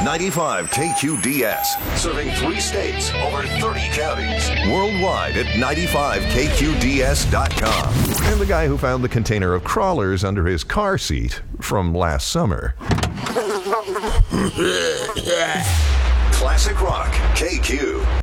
95 KQDS, serving 3 states, over 30 counties. Worldwide at 95KQDS.com. And the guy who found the container of crawlers under his car seat from last summer. Classic Rock, KQ.